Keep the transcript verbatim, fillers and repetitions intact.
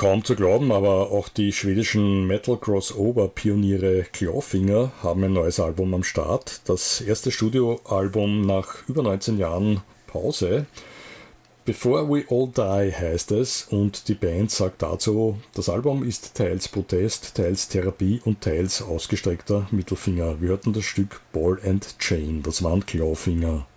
Kaum zu glauben, aber auch die schwedischen Metal-Crossover-Pioniere Clawfinger haben ein neues Album am Start. Das erste Studioalbum nach über neunzehn Jahren Pause. Before We All Die heißt es und die Band sagt dazu, das Album ist teils Protest, teils Therapie und teils ausgestreckter Mittelfinger. Wir hörten das Stück Ball and Chain, das waren Clawfinger.